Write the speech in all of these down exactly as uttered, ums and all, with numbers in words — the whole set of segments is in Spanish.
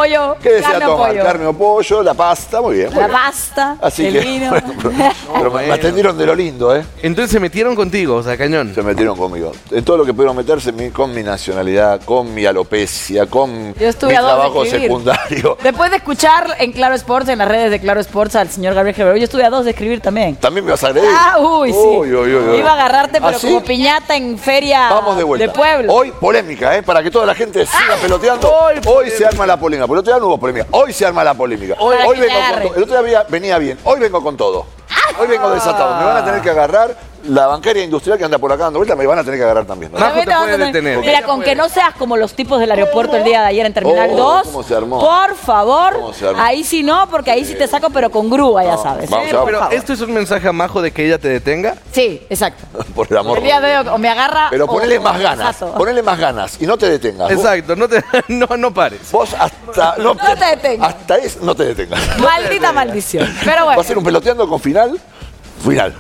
pollo, ¿Qué desea carne o tomar? pollo. Carne o pollo, la pasta, muy bien. Muy La bien. pasta, Así el que, vino. bueno, pero, pero me, bueno. me atendieron de lo lindo, ¿eh? Entonces se metieron contigo, o sea, cañón. Se metieron conmigo. En todo lo que pudieron meterse mi- con mi nacionalidad, con mi alopecia, con Yo estuve mi a dos de trabajo escribir. secundario. Después de escuchar en Claro Sports, en las redes de Claro Sports, al señor Gabriel Gebrero, yo estuve a dos de escribir también. ¿También me vas a agredir? Ah, uy, sí. Uy, uy, uy, uy. Iba a agarrarte, pero ¿Ah, sí? como piñata en feria Vamos de vuelta. pueblo. Hoy polémica, ¿eh? Para que toda la gente siga peloteando. Hoy Hoy, polémica. se arma la polémica. Por el otro día no hubo polémica. Hoy se arma la polémica. Hoy, Para hoy que vengo te con agarre. todo. El otro día había- venía bien. Hoy vengo con todo. Hoy vengo desatado. Me van a tener que agarrar la bancaria industrial que anda por acá dando vuelta. Me van a tener que agarrar también, ¿no? Majo te También puede vas a tener- detener. Mira, Ella con puede. que no seas como los tipos del aeropuerto el día de ayer en Terminal Oh, dos. cómo se armó. Por favor. Cómo se armó. Ahí sí no, porque ahí sí te saco, pero con grúa, ya sabes. vamos, Sí, vamos. por Pero favor. esto es un mensaje a Majo de que ella te detenga. Sí, exacto. Por el amor El día de hoy o me agarra. Pero o- ponele o más me ganas. desato. Ponele más ganas y no te detengas. Vos- Exacto, no, te, no, no pares. Vos hasta. No, No te detengas. Hasta es, no te detengas. Maldita maldición. Pero Va bueno. a ser un peloteando con final. Final.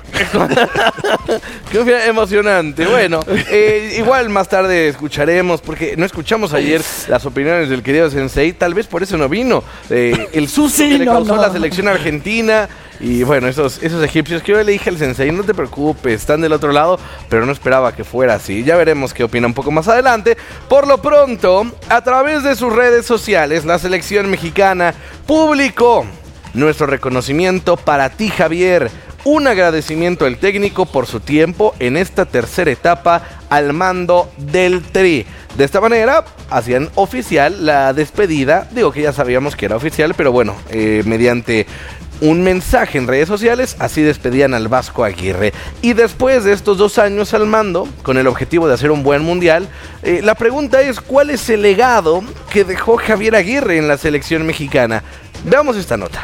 Qué final emocionante. Bueno, eh, igual más tarde escucharemos, porque no escuchamos ayer las opiniones del querido Sensei, tal vez por eso no vino. Eh, el susto Sí, que le no, causó no. la selección argentina. Y bueno, esos, esos egipcios que yo le dije al Sensei, no te preocupes, están del otro lado, pero no esperaba que fuera así. Ya veremos qué opina un poco más adelante. Por lo pronto, a través de sus redes sociales, la selección mexicana publicó nuestro reconocimiento para ti, Javier. Un agradecimiento al técnico por su tiempo en esta tercera etapa al mando del Tri. De esta manera hacían oficial la despedida. Digo que ya sabíamos que era oficial, pero bueno, eh, mediante un mensaje en redes sociales, así despedían al Vasco Aguirre. Y después de estos dos años al mando, con el objetivo de hacer un buen mundial, eh, la pregunta es, ¿cuál es el legado que dejó Javier Aguirre en la selección mexicana? Veamos esta nota.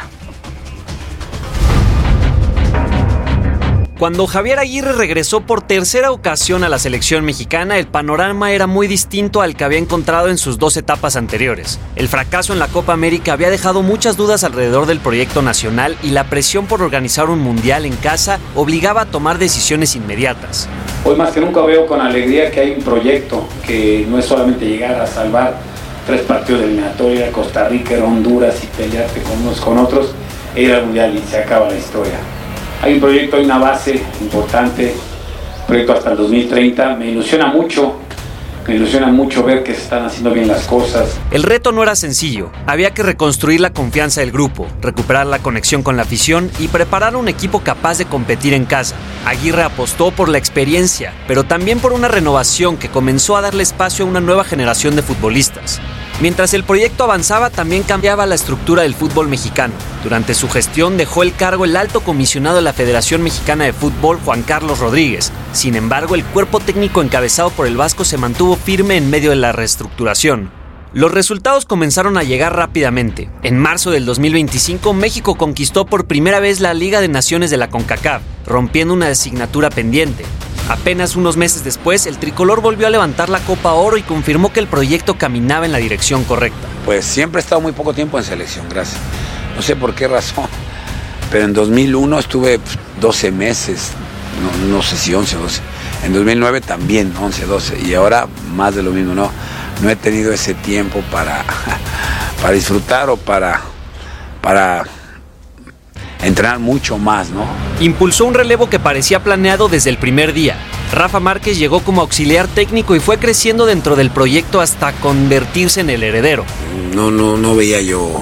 Cuando Javier Aguirre regresó por tercera ocasión a la selección mexicana, el panorama era muy distinto al que había encontrado en sus dos etapas anteriores. El fracaso en la Copa América había dejado muchas dudas alrededor del proyecto nacional y la presión por organizar un mundial en casa obligaba a tomar decisiones inmediatas. Hoy más que nunca veo con alegría que hay un proyecto que no es solamente llegar a salvar tres partidos de eliminatoria, era Costa Rica, era Honduras y pelearte con unos con otros, e ir al mundial y se acaba la historia. Hay un proyecto, hay una base importante, proyecto hasta el dos mil treinta, me ilusiona mucho, me ilusiona mucho ver que se están haciendo bien las cosas. El reto no era sencillo, había que reconstruir la confianza del grupo, recuperar la conexión con la afición y preparar un equipo capaz de competir en casa. Aguirre apostó por la experiencia, pero también por una renovación que comenzó a darle espacio a una nueva generación de futbolistas. Mientras el proyecto avanzaba, también cambiaba la estructura del fútbol mexicano. Durante su gestión dejó el cargo el alto comisionado de la Federación Mexicana de Fútbol, Juan Carlos Rodríguez. Sin embargo, el cuerpo técnico encabezado por el Vasco se mantuvo firme en medio de la reestructuración. Los resultados comenzaron a llegar rápidamente. En marzo del dos mil veinticinco, México conquistó por primera vez la Liga de Naciones de la CONCACAF, rompiendo una asignatura pendiente. Apenas unos meses después, el tricolor volvió a levantar la Copa Oro y confirmó que el proyecto caminaba en la dirección correcta. Pues siempre he estado muy poco tiempo en selección, gracias. No sé por qué razón, pero en dos mil uno estuve doce meses, no, no sé si once o doce. En dos mil nueve también, once, doce. Y ahora más de lo mismo, no. No he tenido ese tiempo para, para disfrutar o para, para entrenar mucho más, ¿no? Impulsó un relevo que parecía planeado desde el primer día. Rafa Márquez llegó como auxiliar técnico y fue creciendo dentro del proyecto hasta convertirse en el heredero. No, no, no veía yo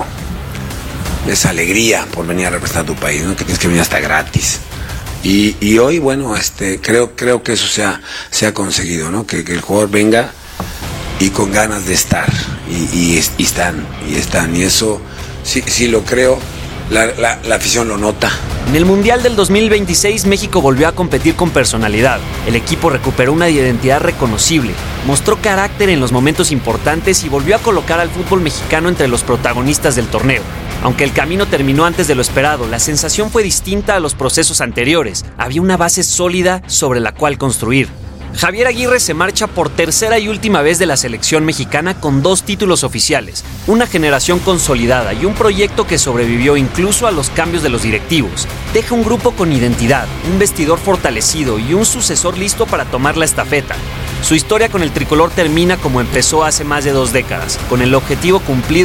esa alegría por venir a representar a tu país, ¿no? Que tienes que venir hasta gratis. Y, y hoy, bueno, este, creo, creo que eso se ha, se ha conseguido, ¿no? Que, que el jugador venga y con ganas de estar. Y, y, y están, y están. Y eso sí, sí lo creo. La, la, la afición lo nota. En el Mundial del dos mil veintiséis, México volvió a competir con personalidad. El equipo recuperó una identidad reconocible, mostró carácter en los momentos importantes y volvió a colocar al fútbol mexicano entre los protagonistas del torneo. Aunque el camino terminó antes de lo esperado, la sensación fue distinta a los procesos anteriores. Había una base sólida sobre la cual construir. Javier Aguirre se marcha por tercera y última vez de la selección mexicana con dos títulos oficiales, una generación consolidada y un proyecto que sobrevivió incluso a los cambios de los directivos. Deja un grupo con identidad, un vestidor fortalecido y un sucesor listo para tomar la estafeta. Su historia con el tricolor termina como empezó hace más de dos décadas, con el objetivo cumplido